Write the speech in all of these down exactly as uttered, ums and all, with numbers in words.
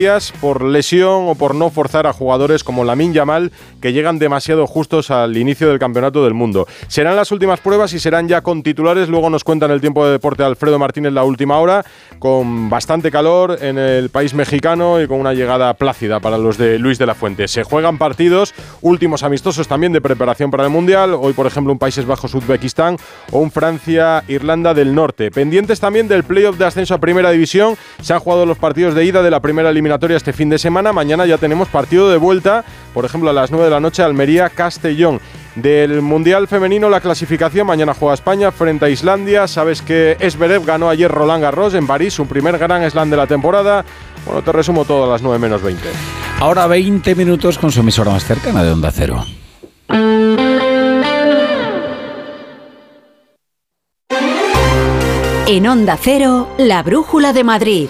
por lesión o por no forzar a jugadores como Lamine Yamal, que llegan demasiado justos al inicio del Campeonato del Mundo. Serán las últimas pruebas y serán ya con titulares. Luego nos cuentan el tiempo de deporte Alfredo Martínez la última hora, con bastante calor en el país mexicano y con una llegada plácida para los de Luis de la Fuente. Se juegan partidos, últimos amistosos también de preparación para el Mundial. Hoy, por ejemplo, un Países Bajos-Uzbekistán o un Francia-Irlanda del Norte. Pendientes también del playoff de ascenso a Primera División. Se han jugado los partidos de ida de la primera eliminatoria este fin de semana. Mañana ya tenemos partido de vuelta, por ejemplo a las nueve de la noche, Almería-Castellón. Del Mundial Femenino, la clasificación: mañana juega España frente a Islandia. Sabes que Zverev ganó ayer Roland Garros en París, su primer Grand Slam de la temporada. Bueno, te resumo todo a las nueve menos veinte. Ahora veinte minutos con su emisora más cercana de Onda Cero. En Onda Cero, la Brújula de Madrid.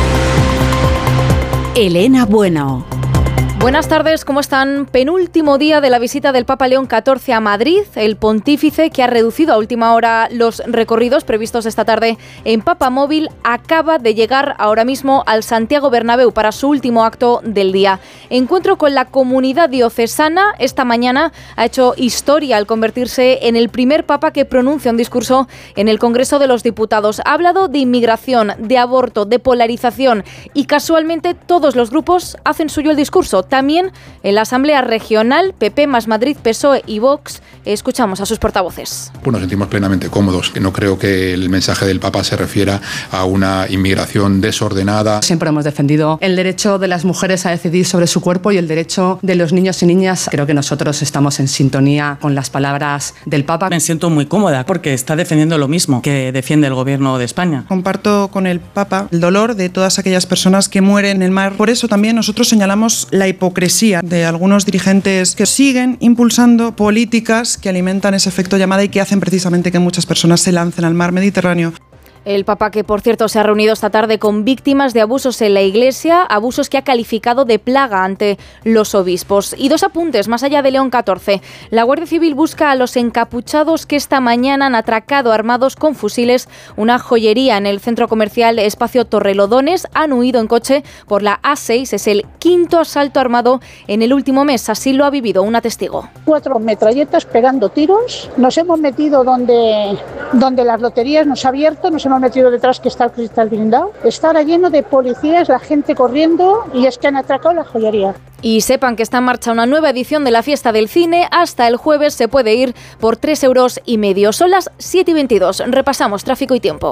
Elena Bueno. Buenas tardes, ¿cómo están? Penúltimo día de la visita del Papa León catorce a Madrid. El pontífice, que ha reducido a última hora los recorridos previstos esta tarde en Papamóvil, acaba de llegar ahora mismo al Santiago Bernabéu para su último acto del día. Encuentro con la comunidad diocesana. Esta mañana ha hecho historia al convertirse en el primer papa que pronuncia un discurso en el Congreso de los Diputados. Ha hablado de inmigración, de aborto, de polarización y casualmente todos los grupos hacen suyo el discurso. También en la Asamblea Regional, P P más Madrid, P S O E y Vox. Escuchamos a sus portavoces. Pues nos sentimos plenamente cómodos. No creo que el mensaje del Papa se refiera a una inmigración desordenada. Siempre hemos defendido el derecho de las mujeres a decidir sobre su cuerpo y el derecho de los niños y niñas. Creo que nosotros estamos en sintonía con las palabras del Papa. Me siento muy cómoda porque está defendiendo lo mismo que defiende el gobierno de España. Comparto con el Papa el dolor de todas aquellas personas que mueren en el mar. Por eso también nosotros señalamos la hipocresía de algunos dirigentes que siguen impulsando políticas que alimentan ese efecto llamada y que hacen precisamente que muchas personas se lancen al mar Mediterráneo. El Papa, que por cierto se ha reunido esta tarde con víctimas de abusos en la Iglesia, abusos que ha calificado de plaga ante los obispos. Y dos apuntes más allá de León catorce. La Guardia Civil busca a los encapuchados que esta mañana han atracado armados con fusiles una joyería en el centro comercial Espacio Torrelodones. Han huido en coche por la A seis. Es el quinto asalto armado en el último mes. Así lo ha vivido una testigo. Cuatro metralletas pegando tiros. Nos hemos metido donde, donde las loterías nos ha abierto. Nos hemos metido detrás, que está el cristal blindado. Está ahora lleno de policías, la gente corriendo, y es que han atracado la joyería. Y sepan que está en marcha una nueva edición de la Fiesta del Cine. Hasta el jueves se puede ir por tres euros y medio. Son las siete y veintidós. Repasamos tráfico y tiempo.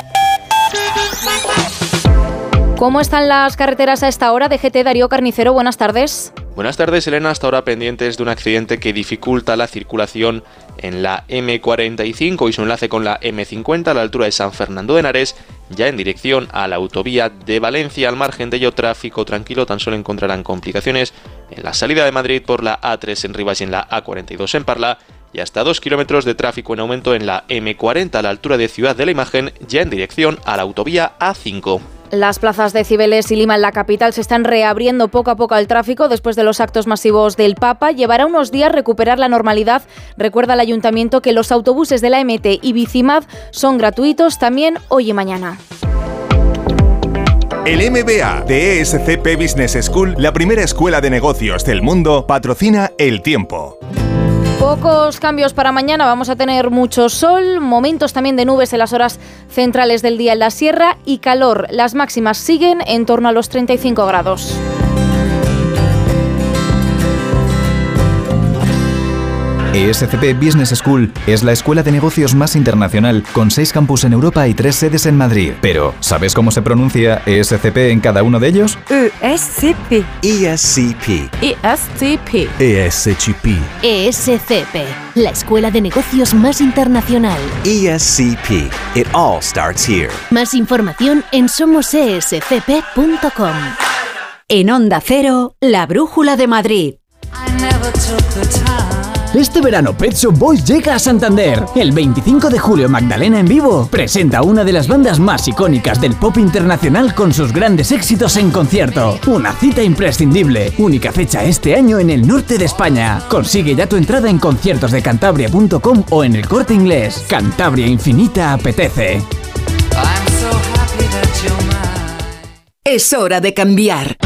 ¿Cómo están las carreteras a esta hora? D G T, Darío Carnicero, buenas tardes. Buenas tardes, Elena. Hasta ahora pendientes de un accidente que dificulta la circulación en la eme cuarenta y cinco y su enlace con la eme cincuenta a la altura de San Fernando de Henares, ya en dirección a la autovía de Valencia. Al margen de ello, tráfico tranquilo, tan solo encontrarán complicaciones en la salida de Madrid por la A tres en Rivas y en la A cuarenta y dos en Parla, y hasta dos kilómetros de tráfico en aumento en la eme cuarenta a la altura de Ciudad de la Imagen, ya en dirección a la autovía A cinco. Las plazas de Cibeles y Lima en la capital se están reabriendo poco a poco al tráfico después de los actos masivos del Papa. Llevará unos días recuperar la normalidad. Recuerda el Ayuntamiento que los autobuses de la eme te y Bicimad son gratuitos también hoy y mañana. El M B A de E S C P Business School, la primera escuela de negocios del mundo, patrocina El Tiempo. Pocos cambios para mañana, vamos a tener mucho sol, momentos también de nubes en las horas centrales del día en la sierra y calor. Las máximas siguen en torno a los treinta y cinco grados. E S C P Business School es la escuela de negocios más internacional, con seis campus en Europa y tres sedes en Madrid. Pero, ¿sabes cómo se pronuncia E S C P en cada uno de ellos? E S C P. E S C P. E S C P. E S C P. E S C P, la escuela de negocios más internacional. E S C P. It all starts here. Más información en somos e s c p punto com. En Onda Cero, la Brújula de Madrid. Este verano Pet Shop Boys llega a Santander. El veinticinco de julio Magdalena en vivo presenta una de las bandas más icónicas del pop internacional con sus grandes éxitos en concierto. Una cita imprescindible, única fecha este año en el norte de España. Consigue ya tu entrada en conciertos de cantabria punto com o en El Corte Inglés. Cantabria Infinita apetece. Es hora de cambiar.